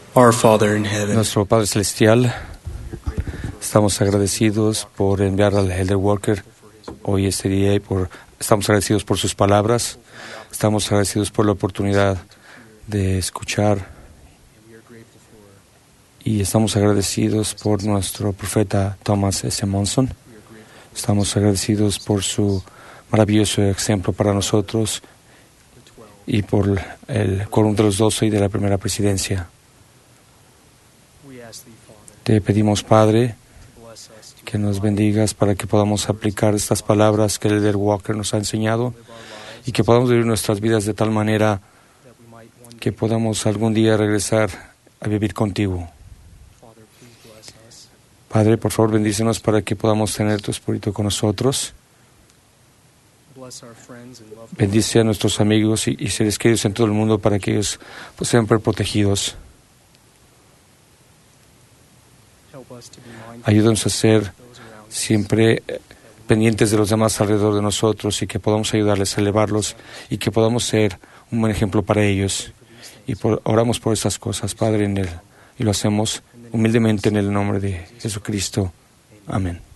Our Father in heaven, Nuestro Padre Celestial, estamos agradecidos por enviar al Elder Walker hoy este día y estamos agradecidos por sus palabras, estamos agradecidos por la oportunidad de escuchar y estamos agradecidos por nuestro profeta Thomas S. Monson. Estamos agradecidos por su maravilloso ejemplo para nosotros y por el quórum de los 12 y de la primera presidencia. Te pedimos, Padre, que nos bendigas para que podamos aplicar estas palabras que el Elder Walker nos ha enseñado y que podamos vivir nuestras vidas de tal manera que podamos algún día regresar a vivir contigo. Padre, por favor, bendícenos para que podamos tener tu Espíritu con nosotros. Bendice a nuestros amigos y seres queridos en todo el mundo para que ellos sean protegidos. Ayúdanos a ser siempre pendientes de los demás alrededor de nosotros y que podamos ayudarles a elevarlos y que podamos ser un buen ejemplo para ellos. Y oramos por estas cosas, Padre, y lo hacemos humildemente en el nombre de Jesucristo. Amén.